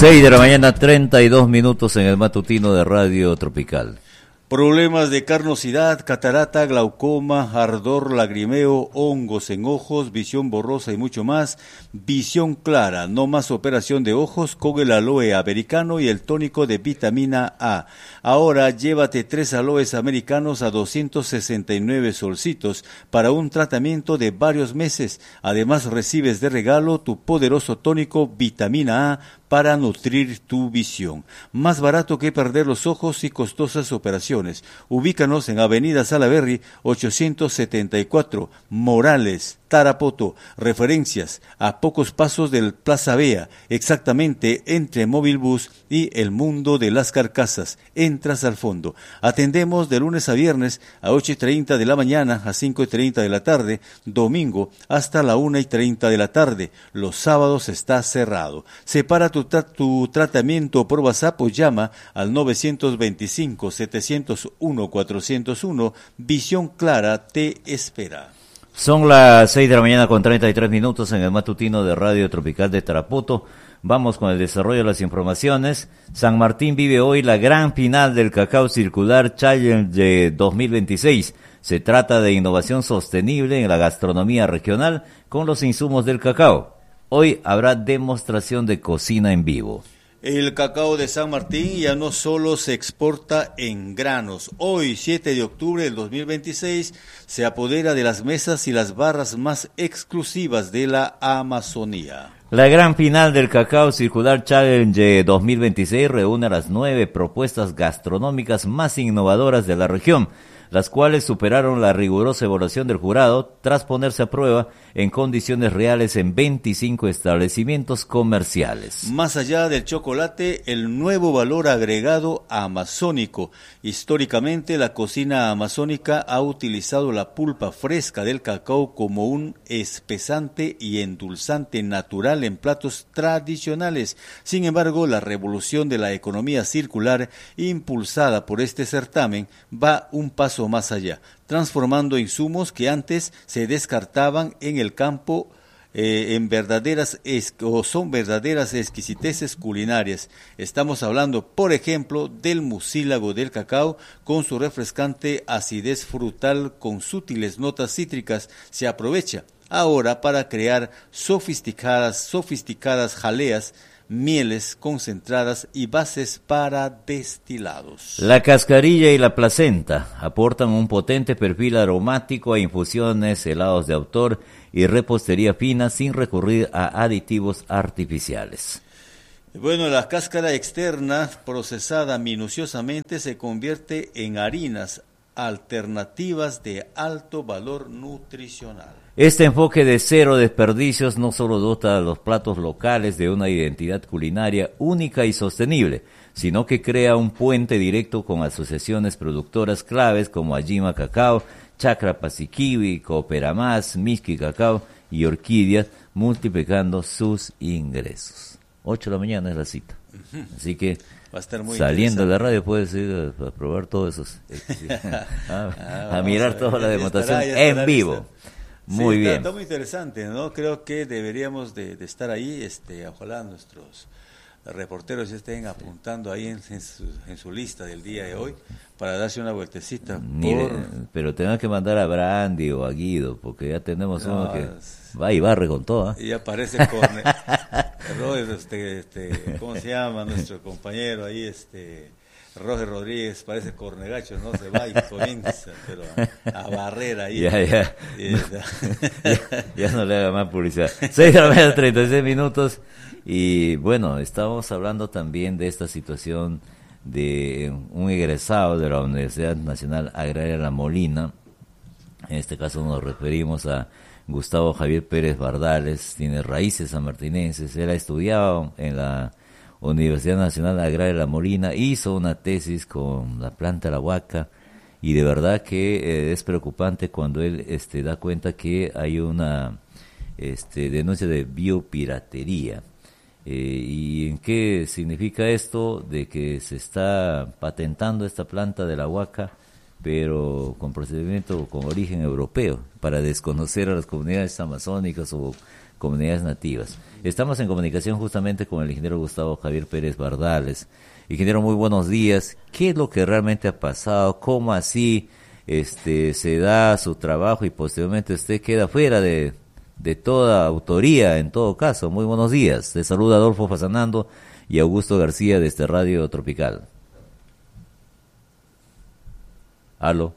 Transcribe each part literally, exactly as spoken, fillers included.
seis de la mañana, treinta y dos minutos en el matutino de Radio Tropical. Problemas de carnosidad, catarata, glaucoma, ardor, lagrimeo, hongos en ojos, visión borrosa y mucho más. Visión clara, no más operación de ojos con el aloe americano y el tónico de vitamina A. Ahora llévate tres aloes americanos a doscientos sesenta y nueve solcitos para un tratamiento de varios meses. Además recibes de regalo tu poderoso tónico vitamina A para nutrir tu visión. Más barato que perder los ojos y costosas operaciones. Ubícanos en Avenida Salaberry, ochocientos setenta y cuatro, Morales, Tarapoto. Referencias a pocos pasos del Plaza Vea, exactamente entre Móvil Bus y el Mundo de las Carcasas. Entras al fondo. Atendemos de lunes a viernes a ocho y treinta de la mañana a cinco y treinta de la tarde, domingo hasta la una y treinta de la tarde. Los sábados está cerrado. Separa tu, tra- tu tratamiento por WhatsApp o llama al nueve dos cinco, siete cero uno, cuatro cero uno. Visión Clara te espera. Son las seis de la mañana con treinta y tres minutos en el matutino de Radio Tropical de Tarapoto. Vamos con el desarrollo de las informaciones. San Martín vive hoy la gran final del Cacao Circular Challenge dos mil veintiséis. Se trata de innovación sostenible en la gastronomía regional con los insumos del cacao. Hoy habrá demostración de cocina en vivo. El cacao de San Martín ya no solo se exporta en granos. Hoy, siete de octubre del dos mil veintiséis, se apodera de las mesas y las barras más exclusivas de la Amazonía. La gran final del Cacao Circular Challenge dos mil veintiséis reúne a las nueve propuestas gastronómicas más innovadoras de la región, las cuales superaron la rigurosa evaluación del jurado tras ponerse a prueba en condiciones reales en veinticinco establecimientos comerciales. Más allá del chocolate, el nuevo valor agregado amazónico. Históricamente, la cocina amazónica ha utilizado la pulpa fresca del cacao como un espesante y endulzante natural en platos tradicionales. Sin embargo, la revolución de la economía circular, impulsada por este certamen, va un paso más allá, transformando insumos que antes se descartaban en el campo eh, en verdaderas es, o son verdaderas exquisiteces culinarias. Estamos hablando, por ejemplo, del mucílago del cacao con su refrescante acidez frutal con sutiles notas cítricas. Se aprovecha ahora para crear sofisticadas, sofisticadas jaleas, mieles concentradas y bases para destilados. La cascarilla y la placenta aportan un potente perfil aromático a infusiones, helados de autor y repostería fina sin recurrir a aditivos artificiales. Bueno, la cáscara externa procesada minuciosamente se convierte en harinas alternativas de alto valor nutricional. Este enfoque de cero desperdicios no solo dota a los platos locales de una identidad culinaria única y sostenible, sino que crea un puente directo con asociaciones productoras claves como Ajima Cacao, Chacra Pasiquiwi, Coopera Más, Mixqui Cacao y Orquídeas, multiplicando sus ingresos. ocho de la mañana es la cita. Así que va a estar muy saliendo de la radio puedes ir a, a probar todos esos, a, a, a mirar a toda la demostración estará, estará en vivo. Listo. Muy sí, bien. Está, está muy interesante, ¿no? Creo que deberíamos de, de estar ahí, este, ojalá nuestros reporteros estén apuntando ahí en, en, su, en su lista del día de hoy para darse una vueltecita. Mire, por... pero tenemos que mandar a Brandy o a Guido, porque ya tenemos no, uno que va y barre con todo. ¿eh? Y aparece Corne... este, este, ¿cómo se llama nuestro compañero ahí? este Roger Rodríguez, parece cornegacho, no se va y comienza pero a, a barrer ahí. Ya, ya. Y, ya, ya no le haga más publicidad. seis de la mañana, treinta y seis minutos. Y bueno, estábamos hablando también de esta situación de un egresado de la Universidad Nacional Agraria La Molina. En este caso nos referimos a Gustavo Javier Pérez Bardales, tiene raíces sanmartinenses. Él ha estudiado en la Universidad Nacional Agraria La Molina, hizo una tesis con la planta de la huaca y de verdad que eh, es preocupante cuando él este, da cuenta que hay una este, denuncia de biopiratería. Eh, ¿Y en qué significa esto? De que se está patentando esta planta de la huaca, pero con procedimiento con origen europeo, para desconocer a las comunidades amazónicas o comunidades nativas. Estamos en comunicación justamente con el ingeniero Gustavo Javier Pérez Bardales. Ingeniero, muy buenos días. ¿Qué es lo que realmente ha pasado? ¿Cómo así este se da su trabajo y posteriormente usted queda fuera de, de toda autoría en todo caso? Muy buenos días. Te saluda Adolfo Fasanando y Augusto García de este Radio Tropical. ¿Aló?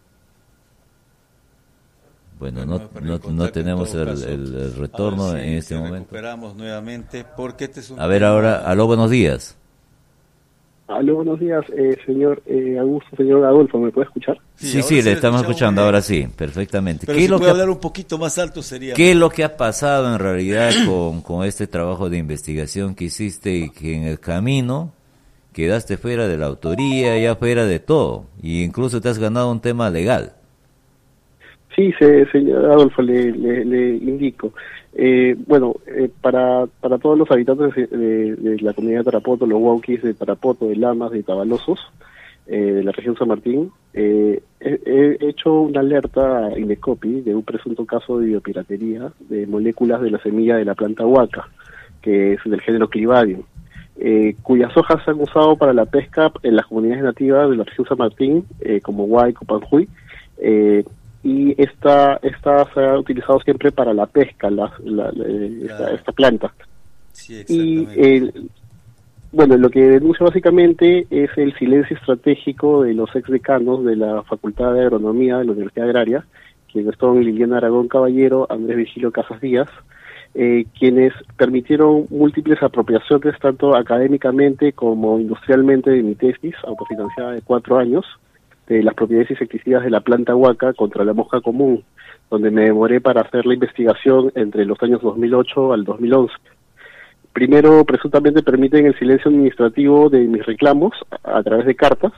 Bueno, no, no, no tenemos el, el, el retorno si en este momento. Recuperamos nuevamente porque este es un A ver ahora, aló, buenos días. Aló, buenos días, eh, señor eh, Augusto, señor Adolfo, ¿me puede escuchar? Sí, sí, sí le estamos escuchando, bien. Ahora sí, perfectamente. Pero ¿Qué si lo puede que hablar un poquito más alto sería... ¿Qué es lo que ha pasado en realidad con, con este trabajo de investigación que hiciste y que en el camino quedaste fuera de la autoría, ya fuera de todo, y incluso te has ganado un tema legal? Sí, se, señor Adolfo, le, le, le indico. Eh, bueno, eh, para para todos los habitantes de, de la comunidad de Tarapoto, los Huauquis de Tarapoto, de Lamas, de Tabalosos, eh, de la región San Martín, eh, he, he hecho una alerta a INECOPI de un presunto caso de biopiratería de moléculas de la semilla de la planta huaca, que es del género Clivadium, eh, cuyas hojas se han usado para la pesca en las comunidades nativas de la región San Martín, eh, como Huayco, Panjuy, eh, y esta esta se ha utilizado siempre para la pesca, la, la, la, esta, esta planta. Sí, y el, bueno, lo que denuncia básicamente es el silencio estratégico de los exdecanos de la Facultad de Agronomía de la Universidad Agraria, quienes son Liliana Aragón Caballero, Andrés Vigilio Casas Díaz, eh, quienes permitieron múltiples apropiaciones tanto académicamente como industrialmente de mi tesis, autofinanciada de cuatro años, de las propiedades insecticidas de la planta huaca contra la mosca común, donde me demoré para hacer la investigación entre los años dos mil ocho al dos mil once. Primero, presuntamente permiten el silencio administrativo de mis reclamos a, a través de cartas,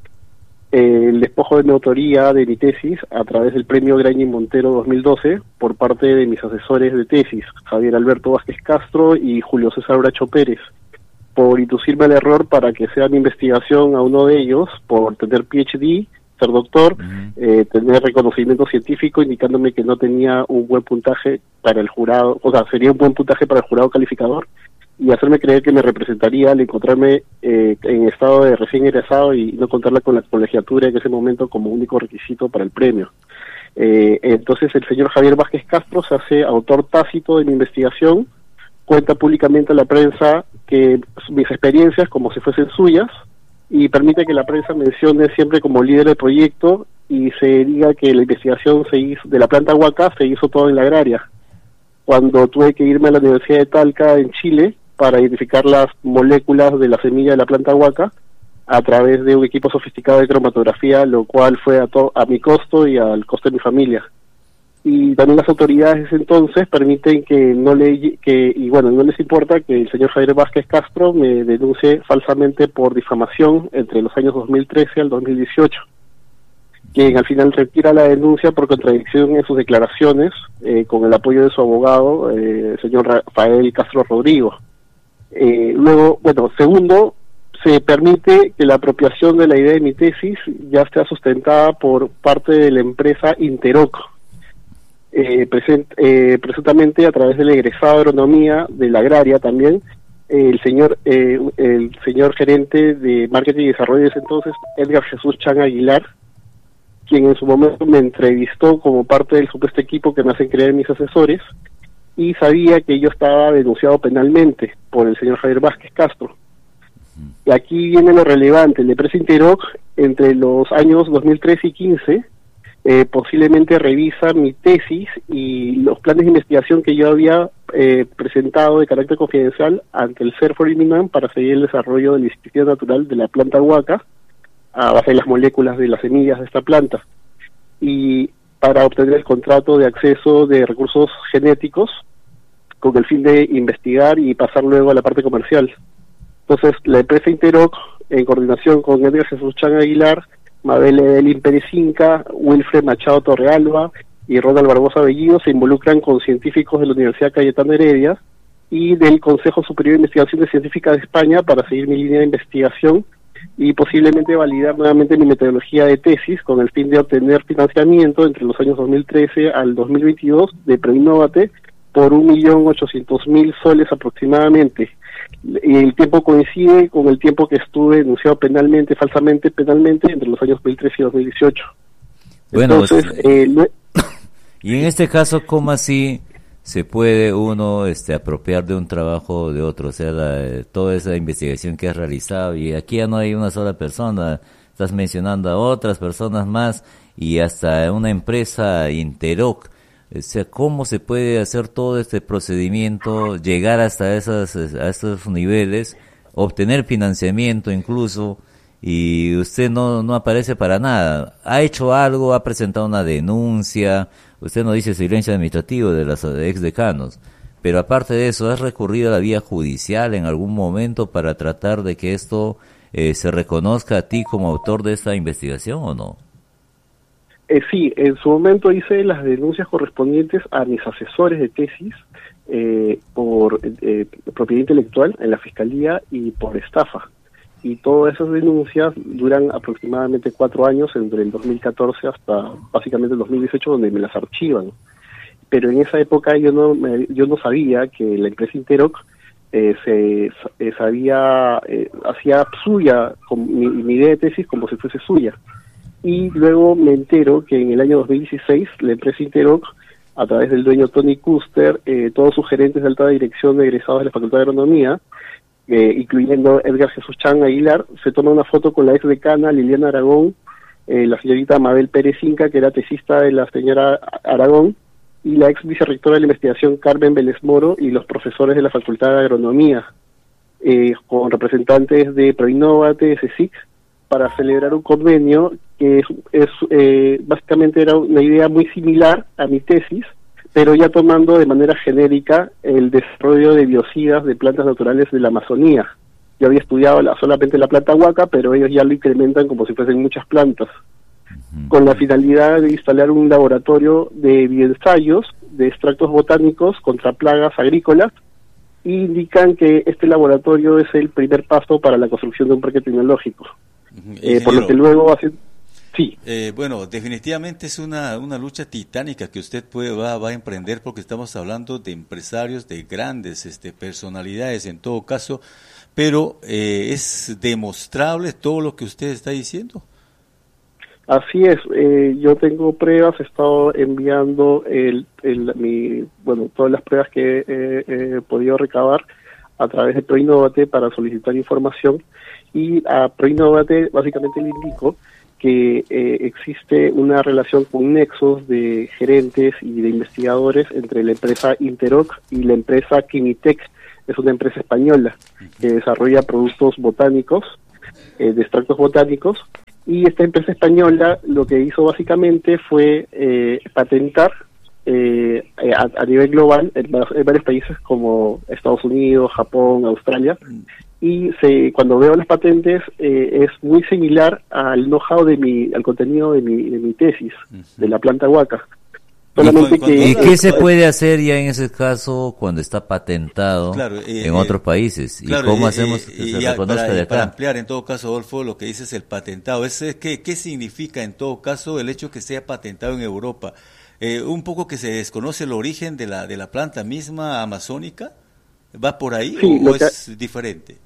eh, el despojo de mi autoría de mi tesis a través del premio Graña y Montero dos mil doce por parte de mis asesores de tesis, Javier Alberto Vázquez Castro y Julio César Bracho Pérez, por inducirme al error para que sea mi investigación a uno de ellos, por tener P H D, ser doctor, uh-huh. eh, tener reconocimiento científico, indicándome que no tenía un buen puntaje para el jurado, o sea, sería un buen puntaje para el jurado calificador, y hacerme creer que me representaría al encontrarme eh, en estado de recién egresado y no contarla con la colegiatura en ese momento como único requisito para el premio. Eh, entonces el señor Javier Vázquez Castro se hace autor tácito de mi investigación, cuenta públicamente a la prensa que mis experiencias como si fuesen suyas y permite que la prensa mencione siempre como líder del proyecto y se diga que la investigación se hizo de la planta huaca se hizo todo en la agraria. Cuando tuve que irme a la Universidad de Talca en Chile para identificar las moléculas de la semilla de la planta huaca a través de un equipo sofisticado de cromatografía, lo cual fue a, to- a mi costo y al costo de mi familia. Y también las autoridades entonces permiten que no le que y bueno no les importa que el señor Javier Vázquez Castro me denuncie falsamente por difamación entre los años dos mil trece al dos mil dieciocho, quien al final retira la denuncia por contradicción en sus declaraciones eh, con el apoyo de su abogado, eh, el señor Rafael Castro Rodrigo. Eh, luego, bueno, segundo, se permite que la apropiación de la idea de mi tesis ya esté sustentada por parte de la empresa Interoc, Eh, present, eh, presuntamente a través del egresado de agronomía de la agraria también, eh, el señor eh, el señor gerente de marketing y desarrollo de ese entonces, Edgar Jesús Chan Aguilar, quien en su momento me entrevistó como parte del supuesto equipo que me hacen creer mis asesores, y sabía que yo estaba denunciado penalmente por el señor Javier Vázquez Castro. Y aquí viene lo relevante: la empresa Interoc entre los años dos mil trece y quince Eh, posiblemente revisa mi tesis y los planes de investigación que yo había eh, presentado de carácter confidencial ante el CERFOR INIMAM para seguir el desarrollo del instinto natural de la planta huaca a base de las moléculas de las semillas de esta planta, y para obtener el contrato de acceso de recursos genéticos con el fin de investigar y pasar luego a la parte comercial. Entonces la empresa Interoc, en coordinación con Edgar Jesús Chan Aguilar, Mabel Evelyn Pérez Inca, Wilfred Machado Torrealba y Ronald Barbosa Bellido, se involucran con científicos de la Universidad Cayetano Heredia y del Consejo Superior de Investigaciones Científicas de España para seguir mi línea de investigación y posiblemente validar nuevamente mi metodología de tesis con el fin de obtener financiamiento entre los años dos mil trece al dos mil veintidós de Preinnovate por un millón ochocientos mil soles aproximadamente. Y el tiempo coincide con el tiempo que estuve denunciado penalmente, falsamente penalmente, entre los años dos mil trece y dos mil dieciocho. Bueno, Entonces, pues, eh, no... y en este caso, ¿cómo así se puede uno este, apropiar de un trabajo de otro? O sea, la, toda esa investigación que has realizado, y aquí ya no hay una sola persona, estás mencionando a otras personas más, y hasta una empresa Interoc. O sea, ¿cómo se puede hacer todo este procedimiento, llegar hasta esas, a esos niveles, obtener financiamiento incluso, y usted no, no aparece para nada? ¿Ha hecho algo? ¿Ha presentado una denuncia? Usted no dice silencio administrativo de los ex decanos, pero aparte de eso, ¿has recurrido a la vía judicial en algún momento para tratar de que esto eh, se reconozca a ti como autor de esta investigación o no? Eh, sí, en su momento hice las denuncias correspondientes a mis asesores de tesis eh, por eh, propiedad intelectual en la Fiscalía y por estafa. Y todas esas denuncias duran aproximadamente cuatro años, entre el dos mil catorce hasta básicamente el dos mil dieciocho, donde me las archivan. Pero en esa época yo no me, yo no sabía que la empresa Interoc eh, se eh, sabía eh, hacía suya con mi, mi idea de tesis como si fuese suya. Y luego me entero que en el año dos mil dieciséis la empresa Interoc, a través del dueño Tony Custer, eh, todos sus gerentes de alta dirección de egresados de la Facultad de Agronomía, eh, incluyendo Edgar Jesús Chan Aguilar, se toma una foto con la ex decana Liliana Aragón, eh, la señorita Mabel Pérez Inca, que era tesista de la señora Aragón, y la ex vicerrectora de la investigación Carmen Vélez Moro, y los profesores de la Facultad de Agronomía, eh, con representantes de Proinnovate, C S I C, para celebrar un convenio que es, es eh, básicamente era una idea muy similar a mi tesis, pero ya tomando de manera genérica el desarrollo de biocidas de plantas naturales de la Amazonía. Yo había estudiado la, solamente la planta huaca, pero ellos ya lo incrementan como si fuesen muchas plantas, uh-huh, con la finalidad de instalar un laboratorio de bioensayos de extractos botánicos contra plagas agrícolas, y indican que este laboratorio es el primer paso para la construcción de un parque tecnológico. Eh, por lo que luego hace... Sí. Eh, bueno, definitivamente es una, una lucha titánica que usted puede, va, va a emprender, porque estamos hablando de empresarios, de grandes este, personalidades en todo caso, pero eh, ¿es demostrable todo lo que usted está diciendo? Así es, eh, yo tengo pruebas, he estado enviando el, el, mi, bueno, todas las pruebas que he eh, podido recabar a través de Proinnovate para solicitar información, y a Proinnovate básicamente le indico que eh, existe una relación con nexos de gerentes y de investigadores entre la empresa Interoc y la empresa Quinitec. Es una empresa española que desarrolla productos botánicos, eh, de extractos botánicos, y esta empresa española lo que hizo básicamente fue eh, patentar eh, a, a nivel global en, en varios países como Estados Unidos, Japón, Australia, y se, cuando veo las patentes eh, es muy similar al know-how de mi, al contenido de mi, de mi tesis, uh-huh, de la planta huaca. Solamente ¿Y, que, ¿Y qué se puede hacer ya en ese caso cuando está patentado, claro, eh, en eh, otros países? ¿Y claro, cómo eh, hacemos que se reconozca de acá? Para ampliar en todo caso, Adolfo, lo que dices el patentado, ¿es, ¿qué, ¿qué significa en todo caso el hecho que sea patentado en Europa? Eh, un poco que se desconoce el origen de la de la planta misma amazónica, ¿va por ahí sí, o, o es que... diferente?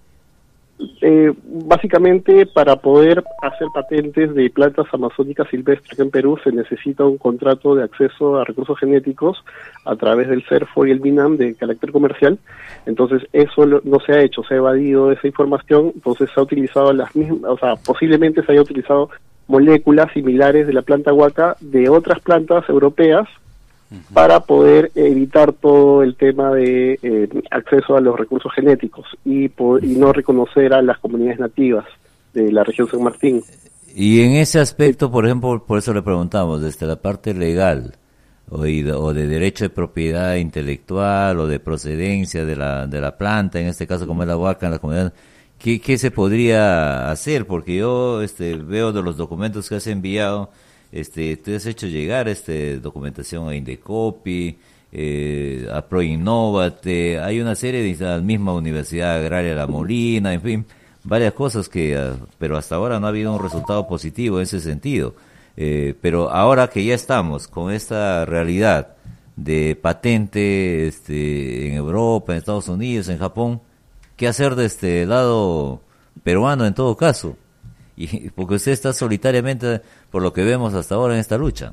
Eh, básicamente, para poder hacer patentes de plantas amazónicas silvestres en Perú se necesita un contrato de acceso a recursos genéticos a través del CERFO y el MINAM de carácter comercial. Entonces eso lo, no se ha hecho, se ha evadido esa información, entonces se ha utilizado las mismas, o sea, posiblemente se haya utilizado moléculas similares de la planta huaca de otras plantas europeas, uh-huh, para poder evitar todo el tema de eh, acceso a los recursos genéticos y, por, y no reconocer a las comunidades nativas de la región San Martín. Y en ese aspecto, por ejemplo, por eso le preguntamos, desde la parte legal o, o de derecho de propiedad intelectual o de procedencia de la de la planta, en este caso como es la huaca en la comunidad, ¿qué, qué se podría hacer? Porque yo este veo de los documentos que has enviado, Este, tú has hecho llegar este documentación a Indecopi, eh, a Proinnovate, hay una serie de la misma Universidad Agraria La Molina, en fin, varias cosas que, uh, pero hasta ahora no ha habido un resultado positivo en ese sentido. Eh, pero ahora que ya estamos con esta realidad de patente este, en Europa, en Estados Unidos, en Japón, ¿qué hacer de este lado peruano en todo caso? Y porque usted está solitariamente, por lo que vemos hasta ahora, en esta lucha.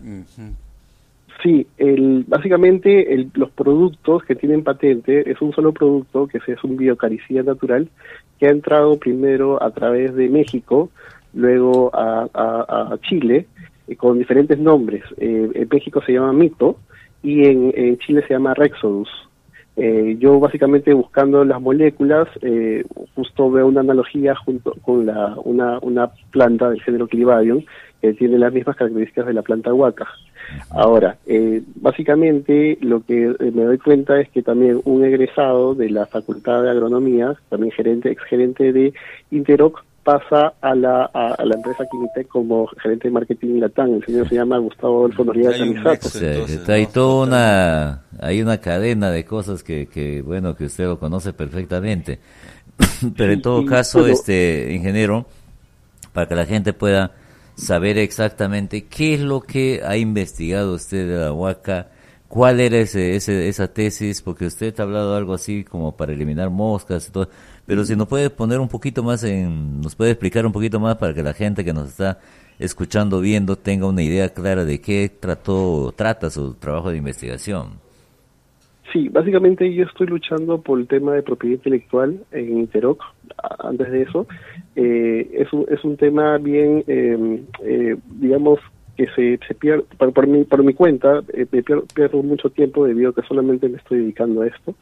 Sí, el, básicamente el, los productos que tienen patente es un solo producto, que es un biocaricida natural, que ha entrado primero a través de México, luego a, a, a Chile, eh, con diferentes nombres. Eh, en México se llama Mito y en, en Chile se llama Rexodus. Eh, yo básicamente buscando las moléculas, eh, justo veo una analogía junto con la, una, una planta del género Clivadium que tiene las mismas características de la planta huaca. Ahora, eh, básicamente lo que eh, me doy cuenta es que también un egresado de la Facultad de Agronomía, también gerente, ex gerente de Interoc, pasa a la, a, a la empresa Quinitec como gerente de marketing Latam. El señor se llama Gustavo Adolfo Noriega Canizato. O sea, está ahí toda una, hay una cadena de cosas que, que, bueno, que usted lo conoce perfectamente. Pero en todo y, caso, bueno, este ingeniero, para que la gente pueda saber exactamente qué es lo que ha investigado usted de la huaca, cuál era ese, ese, esa tesis, porque usted ha hablado algo así como para eliminar moscas y todo, pero si nos puede poner un poquito más en, nos puede explicar un poquito más para que la gente que nos está escuchando, viendo, tenga una idea clara de qué trató, trata su trabajo de investigación. Sí, básicamente yo estoy luchando por el tema de propiedad intelectual en Interoc. Antes de eso, eh, es, un, es un tema bien, eh, eh, digamos, que se, se pierde, por, por, mi, por mi cuenta, eh, me pierdo, pierdo mucho tiempo debido a que solamente me estoy dedicando a esto.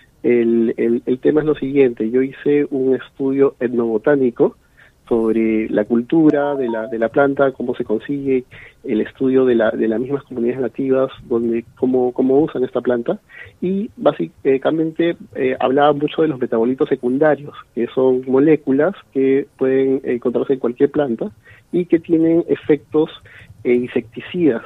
El, el, el tema es lo siguiente: yo hice un estudio etnobotánico sobre la cultura de la de la planta, cómo se consigue, el estudio de la de las mismas comunidades nativas, donde cómo cómo usan esta planta, y básicamente eh, hablaba mucho de los metabolitos secundarios, que son moléculas que pueden encontrarse en cualquier planta y que tienen efectos eh, insecticidas.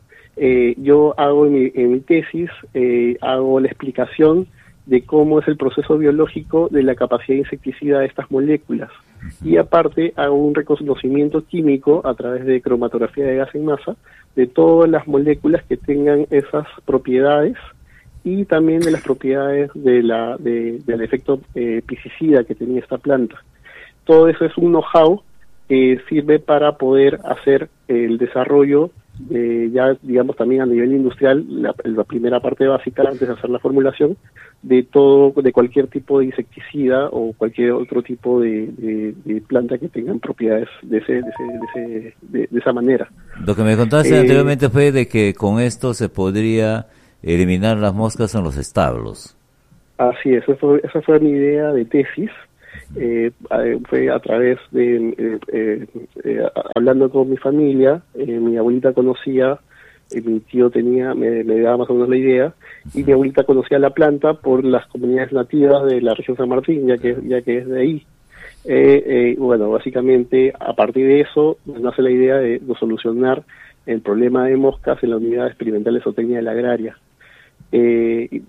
Eh, yo hago en mi, en mi tesis, eh, hago la explicación de cómo es el proceso biológico de la capacidad insecticida de estas moléculas. Y aparte hago un reconocimiento químico a través de cromatografía de gas en masa de todas las moléculas que tengan esas propiedades y también de las propiedades de la de, del efecto eh, piscicida que tenía esta planta. Todo eso es un know-how que sirve para poder hacer el desarrollo Eh, ya digamos también a nivel industrial, la, la primera parte básica antes de hacer la formulación de todo, de cualquier tipo de insecticida o cualquier otro tipo de, de, de planta que tengan propiedades de ese, de, ese, de, ese, de, de esa manera. Lo que me contaste eh, anteriormente fue de que con esto se podría eliminar las moscas en los establos. Así es, esa fue, esa fue mi idea de tesis. Eh, fue a través de eh, eh, eh, hablando con mi familia, eh, mi abuelita conocía, eh, mi tío tenía, me, me daba más o menos la idea, y mi abuelita conocía la planta por las comunidades nativas de la región San Martín, ya que ya que es de ahí. Eh, eh, bueno, básicamente a partir de eso nace la idea de, de solucionar el problema de moscas en la unidad experimental de zootecnia de la agraria. Eh,